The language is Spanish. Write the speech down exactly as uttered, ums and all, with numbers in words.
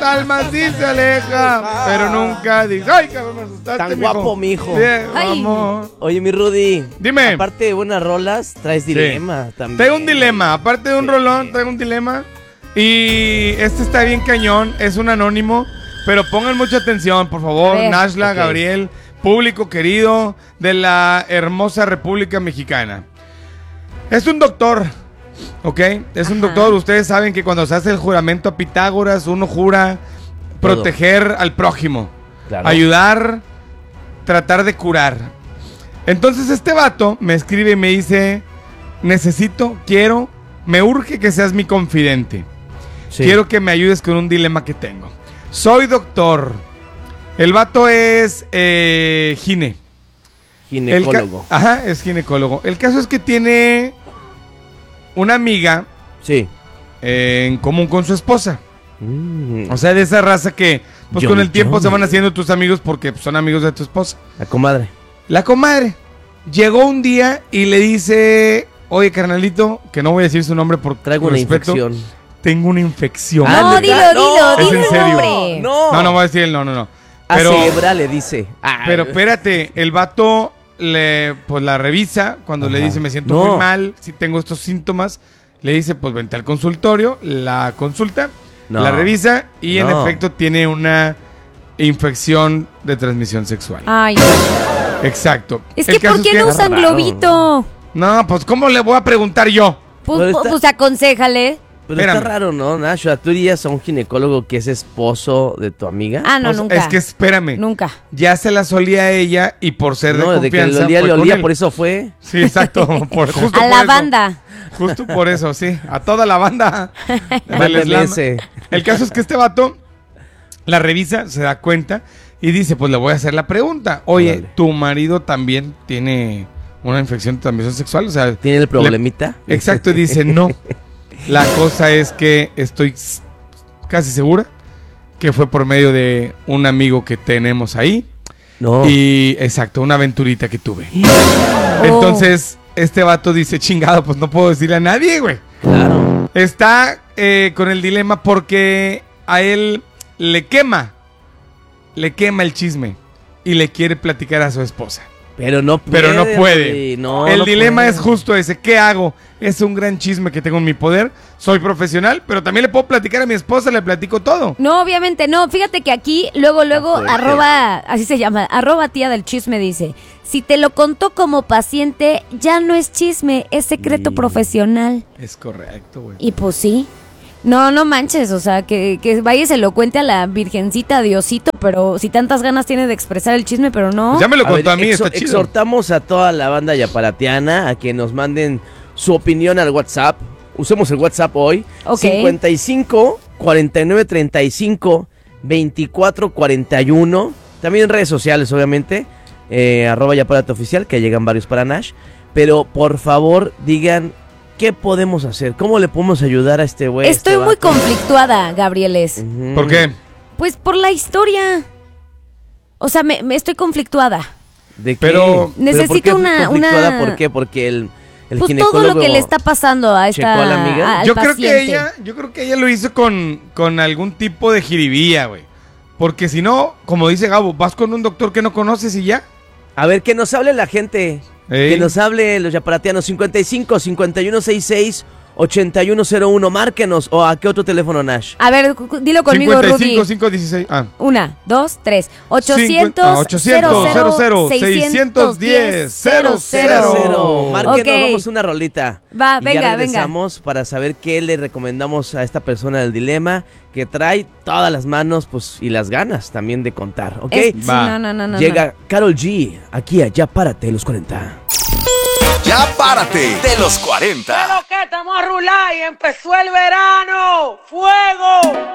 alma sí se aleja, pero nunca dice, ay, cabrón, me asustaste, Tan mijo. guapo, mijo. Bien, Ay. vamos. Oye, mi Rudy. Dime. Aparte de buenas rolas, traes dilema también. Tengo un dilema, aparte de un Sí. rolón, traigo un dilema. Y este está bien cañón, es un anónimo, pero pongan mucha atención, por favor, A ver. Nashla, Ok. Gabriel, público querido de la hermosa República Mexicana. Es un doctor, ¿ok? Es un Ajá. doctor, ustedes saben que cuando se hace el juramento a Pitágoras, uno jura Todo. proteger al prójimo, Claro. ayudar, tratar de curar. Entonces este vato me escribe y me dice, necesito, quiero, me urge que seas mi confidente. Sí. Quiero que me ayudes con un dilema que tengo. Soy doctor. El vato es eh, gine. El ca- Ginecólogo. Ajá, es ginecólogo. El caso es que tiene una amiga Sí. eh, en común con su esposa. Mm. O sea, de esa raza que pues Johnny, con el tiempo Johnny. se van haciendo tus amigos porque pues, son amigos de tu esposa. La comadre. La comadre llegó un día y le dice, oye, carnalito, que no voy a decir su nombre por Traigo una respeto, infección. tengo una infección. Ah, No, ¿neta? dilo, dilo, No, dilo ¿es en el serio? nombre. No. No, no voy a decir el no, no, no. A Pero, cebra le dice. Ah. pero espérate, el vato le, pues la revisa cuando le Ajá. dice me siento No. muy mal, si tengo estos síntomas, le dice pues vente al consultorio, la consulta, No. la revisa y en No. efecto tiene una infección de transmisión sexual. Ay, Exacto. es El que caso ¿por qué no que- usan Raro. globito? No, pues ¿cómo le voy a preguntar yo? Pues, Pero está- pues aconséjale. Pero Espérame. está raro, ¿no, Nashua? ¿Tú irías a un ginecólogo que es esposo de tu amiga? Ah, no, Pues, nunca. Es que espérame. Nunca. Ya se la solía a ella y por ser no, de de que confianza le olía, fue le con olía, él. por eso fue. Sí, exacto. Por, justo A por la eso. banda. Justo por eso, sí. A toda la banda del Mándeme slam. ese. El caso es que este vato la revisa, se da cuenta y dice, pues le voy a hacer la pregunta. Oye, Órale. ¿tu marido también tiene una infección de transmisión sexual? O sea, ¿Tiene el problemita? le- exacto, y dice, no. La cosa es que estoy s- casi segura que fue por medio de un amigo que tenemos ahí. No. Y, exacto, una aventurita que tuve. Oh. Entonces, este vato dice, chingado, pues no puedo decirle a nadie, güey. Claro. Está eh, con el dilema porque a él le quema, le quema el chisme y le quiere platicar a su esposa. Pero no puede. Pero no puede. Rudy, no, el no dilema puede. es justo ese, ¿qué hago? Es un gran chisme que tengo en mi poder, soy profesional, pero también le puedo platicar a mi esposa, le platico todo. No, obviamente no. Fíjate que aquí, luego, luego, fuerte. arroba, así se llama, arroba tía del chisme dice, si te lo contó como paciente, ya no es chisme, es secreto Mm. profesional. Es correcto, güey. Y pues sí. No, no manches, o sea, que, que vaya y se lo cuente a la virgencita, a Diosito, pero si tantas ganas tiene de expresar el chisme, pero no. Pues ya me lo A contó ver, a mí, exhor- está chido. Exhortamos a toda la banda yaparatiana a que nos manden su opinión al WhatsApp. Usemos el WhatsApp hoy. Ok. cincuenta y cinco, cuarenta y nueve, treinta y cinco, veinticuatro, cuarenta y uno. También en redes sociales, obviamente. Eh, arroba yaparate oficial, que llegan varios para Nash. Pero por favor, digan qué podemos hacer. ¿Cómo le podemos ayudar a este güey? a Estoy este muy vato? conflictuada, Gabrieles. Ujú. ¿Por qué? Pues por la historia. O sea, me, me estoy conflictuada. ¿De qué? Pero- Necesito ¿por qué una- conflictuada? una- ¿Por qué? Porque el, el Pues ginecólogo... todo lo que le está pasando a esta ¿Checó a la amiga? al Yo creo paciente. que ella, yo creo que ella lo hizo con, con algún tipo de jiribilla, güey. Porque si no, como dice Gabo, vas con un doctor que no conoces y ya. A ver, que nos hable la gente. Ey. Que nos hable los yaparatianos. cincuenta y cinco, cincuenta y uno sesenta y seis, ochenta y uno cero uno. Márquenos. ¿O a qué otro teléfono, Nash? A ver, cu- cu- dilo conmigo, cincuenta y Rudy. cinco, cinco dieciséis. Ah. Una, dos, tres. Ah, ochocientos, ochocientos, cero cero, seiscientos diez, cero cero. Cero. Márquenos, Ok. vamos a una rolita. Va, Y venga, ya venga. regresamos para saber qué le recomendamos a esta persona del dilema, que trae todas las manos pues y las ganas también de contar, ¿ok? Es- sí, Va. no, no, no, no, Llega Karol G, aquí a Ya Párate, los cuarenta. Ya párate de los cuarenta. Pero que estamos a rular y empezó el verano. ¡Fuego!